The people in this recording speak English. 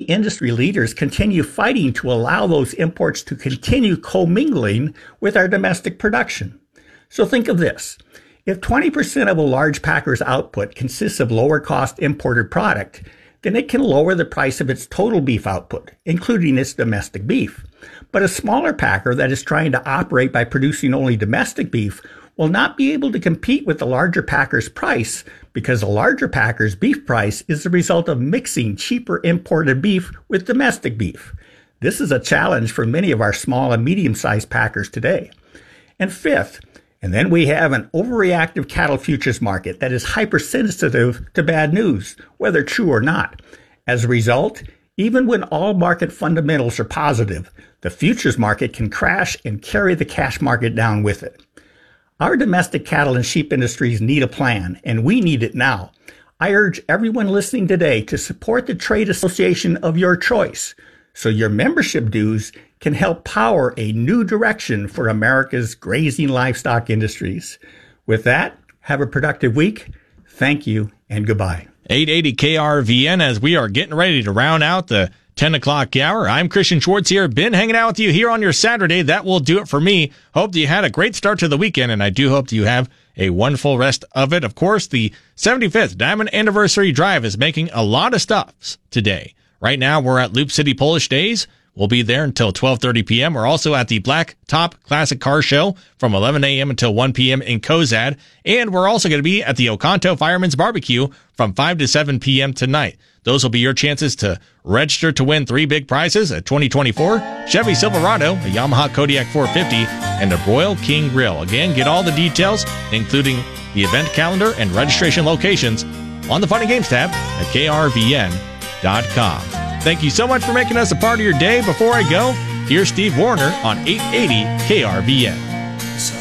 industry leaders continue fighting to allow those imports to continue commingling with our domestic production. So think of this. If 20% of a large packer's output consists of lower-cost imported product, then it can lower the price of its total beef output, including its domestic beef. But a smaller packer that is trying to operate by producing only domestic beef will not be able to compete with the larger packer's price because the larger packer's beef price is the result of mixing cheaper imported beef with domestic beef. This is a challenge for many of our small and medium-sized packers today. And fifth, and then we have an overreactive cattle futures market that is hypersensitive to bad news, whether true or not. As a result, even when all market fundamentals are positive, the futures market can crash and carry the cash market down with it. Our domestic cattle and sheep industries need a plan, and we need it now. I urge everyone listening today to support the trade association of your choice, so your membership dues can help power a new direction for America's grazing livestock industries. With that, have a productive week. Thank you and goodbye. 880 KRVN as we are getting ready to round out the 10 o'clock hour. I'm Christian Schwartz here. Been hanging out with you here on your Saturday. That will do it for me. Hope that you had a great start to the weekend, and I do hope that you have a wonderful rest of it. Of course, the 75th Diamond Anniversary Drive is making a lot of stops today. Right now, we're at Loop City Polish Days. We'll be there until 12:30 p.m. We're also at the Black Top Classic Car Show from 11 a.m. until 1 p.m. in Cozad. And we're also going to be at the Oconto Fireman's Barbecue from 5 to 7 p.m. tonight. Those will be your chances to register to win 3 big prizes: a 2024 Chevy Silverado, a Yamaha Kodiak 450, and a Royal King Grill. Again, get all the details, including the event calendar and registration locations, on the Fun and Games tab at krvn.com. Thank you so much for making us a part of your day. Before I go, here's Steve Warner on 880 KRVN.